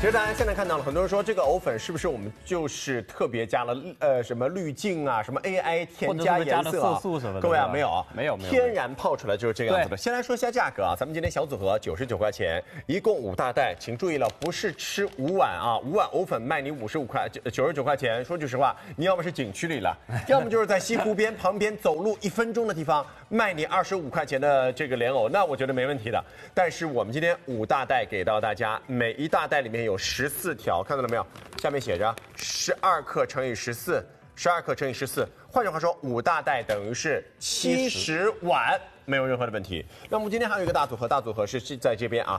其实大家现在看到了，很多人说这个藕粉是不是我们就是特别加了什么滤镜啊，什么 AI 添加颜色啊， 色素什么的？ 各位啊，没有，天然然泡出来就是这个样子的。先来说一下价格啊，咱们今天小组合99块钱，一共5大袋，请注意了，不是吃5碗啊，5碗藕粉卖你55块99块钱。说句实话，你要么是景区里了，要么就是在西湖边旁边走路1分钟的地方卖你25块钱的这个莲藕，那我觉得没问题的。但是我们今天5大袋给到大家，每一大袋里面有14条，看到了没有？下面写着12克乘以14，12克乘以14。换句话说，5大袋等于是70碗，没有任何的问题。那我们今天还有一个大组合，大组合是在这边啊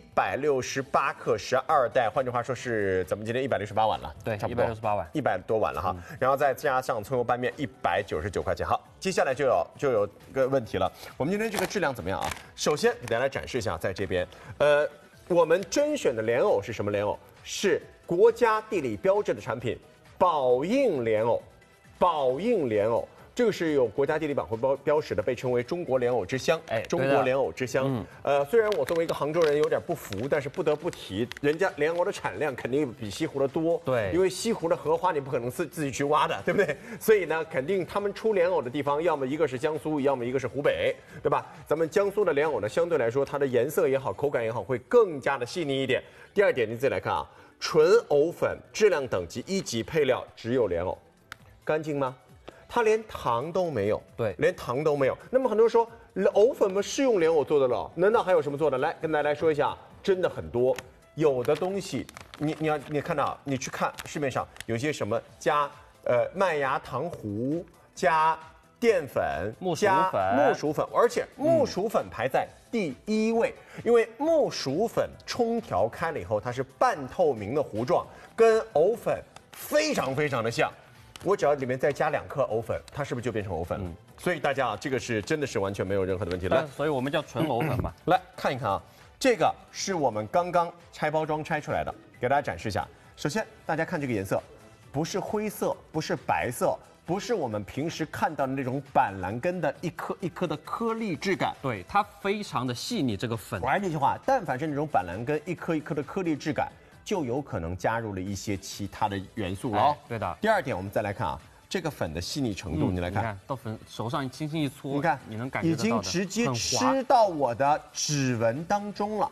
，168克12袋，换句话说是咱们今天168碗了， 对， 差不多 168碗 ，100多碗了哈。然后再加上葱油拌面199块钱。好，接下来就有个问题了，我们今天这个质量怎么样啊？首先给大家展示一下，在这边，我们甄选的莲藕是什么莲藕？是国家地理标志的产品，宝应莲藕。宝应莲藕，这个是有国家地理保护标识的，被称为中国莲藕之乡。中国莲藕之乡。虽然我作为一个杭州人有点不服，但是不得不提，人家莲藕的产量肯定比西湖的多。 对， 因为西湖的荷花你不可能自己去挖的，对不对？所以呢，肯定他们出莲藕的地方，要么一个是江苏，要么一个是湖北，对吧？咱们江苏的莲藕呢，相对来说它的颜色也好，口感也好，会更加的细腻一点。第二点，您自己来看啊，纯藕粉质量等级1级配料只有莲藕。干净吗？它连糖都没有， 对， 连糖都没有。那么很多人说，藕粉们是用莲藕做的了，难道还有什么做的？来跟大家来说一下，真的很多。有的东西，你看到，你去看市面上有些什么加麦芽糖糊，加淀粉，加木薯粉，而且木薯粉排在第1位，因为木薯粉冲调开了以后，它是半透明的糊状，跟藕粉非常非常的像。我只要里面再加2克藕粉，它是不是就变成藕粉了？所以大家啊，这个是真的是完全没有任何的问题了。 所以我们叫纯藕粉嘛。 来看一看啊，这个是我们刚刚拆包装拆出来的，给大家展示一下。首先，大家看这个颜色，不是灰色，不是白色，不是我们平时看到的那种板蓝根的一颗一颗的颗粒质感。 对，它非常的细腻，这个粉。 果然这句话，但凡是那种板蓝根一颗一颗的颗粒质感，就有可能加入了一些其他的元素了。 对的。 第二点，我们再来看啊，这个粉的细腻程度，你来看， 到粉手上轻轻一搓， 你看， 你能感觉得到的， 已经直接吃到我的指纹当中了，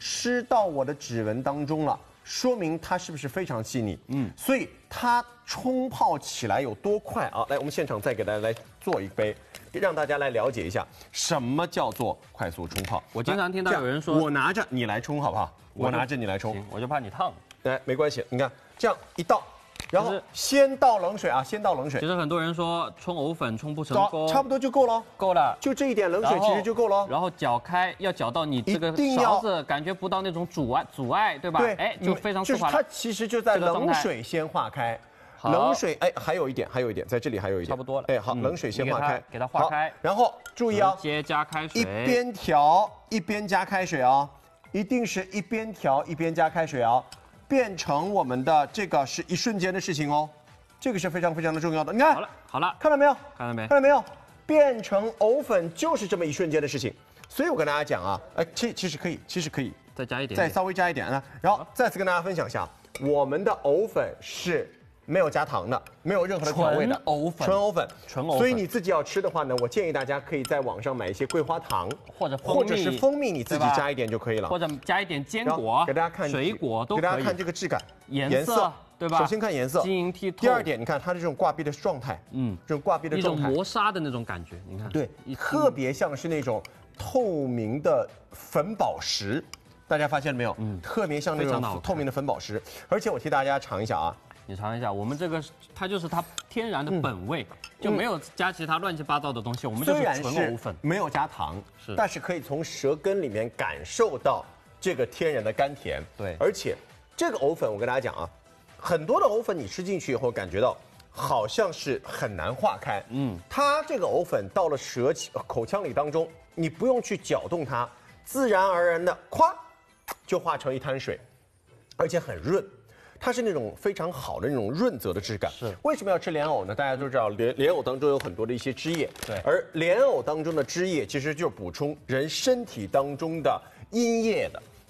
说明它是不是非常细腻？所以它冲泡起来有多快啊？来，我们现场再给大家来做一杯，让大家来了解一下什么叫做快速冲泡。 我经常听到有人说， 我拿着你来冲好不好？我拿着你来冲， 我就怕你烫。 哎，没关系，你看这样一倒，然后先倒冷水啊，先倒冷水。 其实很多人说冲藕粉冲不成功， 差不多就够了， 够了， 就这一点冷水其实就够了。 然后搅开，要搅到你这个勺子感觉不到那种阻碍，对吧？ 对， 哎，就非常顺滑了。 它其实就在冷水先化开。冷水，哎，还有一点，在这里还有一点， 差不多了。 哎，好，冷水先化开， 给它化开， 然后注意啊， 直接加开水， 一边调一边加开水啊，一定是一边调一边加开水啊，变成我们的这个是一瞬间的事情哦，这个是非常非常的重要的。你看， 好了， 看到没有？ 看到没？ 看到没有？变成藕粉就是这么一瞬间的事情，所以我跟大家讲啊，其实可以， 再加一点， 再稍微加一点呢。然后再次跟大家分享一下，我们的藕粉是没有加糖的，没有任何的调味的纯藕粉。所以你自己要吃的话呢，我建议大家可以在网上买一些桂花糖或者是蜂蜜，你自己加一点就可以了， 或者加一点坚果， 给大家看水果都可以， 给大家看这个质感、 颜色，对吧？ 首先看颜色， 晶莹剔透。 第二点，你看它的这种挂壁的状态，这种挂壁的状态， 一种磨砂的那种感觉，你看， 对，特别像是那种透明的粉宝石，大家发现了没有？特别像那种透明的粉宝石。而且我替大家尝一下啊。 你尝一下，我们这个它就是它天然的本味，就没有加其他乱七八糟的东西，我们就是纯藕粉， 没有加糖，但是可以从舌根里面感受到这个天然的甘甜。 对， 而且这个藕粉我跟大家讲啊，很多的藕粉你吃进去以后感觉到好像是很难化开，它这个藕粉到了口腔里当中，你不用去搅动它，自然而然的咵就化成一滩水，而且很润。它是那种非常好的那种润泽的质感。 是为什么要吃莲藕呢？大家都知道莲藕当中有很多的一些汁液， 对， 而莲藕当中的汁液其实就是补充人身体当中的阴液的。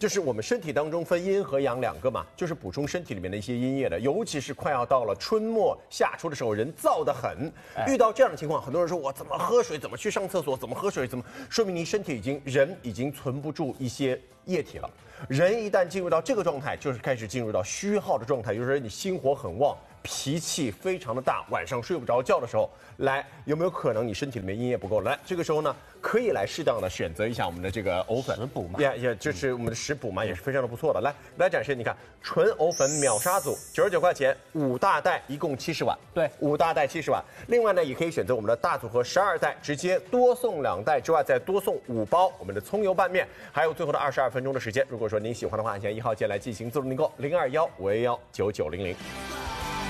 就是我们身体当中分阴和阳两个嘛，就是补充身体里面的一些阴液的，尤其是快要到了春末夏初的时候，人燥得很。遇到这样的情况，很多人说我怎么喝水，怎么去上厕所，怎么喝水，怎么说明你身体人已经存不住一些液体了。人一旦进入到这个状态，就是开始进入到虚耗的状态，就是你心火很旺，脾气非常的大，晚上睡不着觉的时候，来有没有可能你身体里面阴液不够？来，这个时候呢，可以来适当的选择一下我们的这个藕粉食补嘛， 也就是我们的食补嘛，也是非常的不错的。来展示，你看纯藕粉秒杀组，99块钱，5大袋，一共70碗。 对 ，5大袋70碗。另外呢，也可以选择我们的大组合12袋，直接多送2袋之外，再多送5包我们的葱油拌面，还有最后的22分钟的时间。如果说您喜欢的话，按下1号键来进行自动订购，0215119900。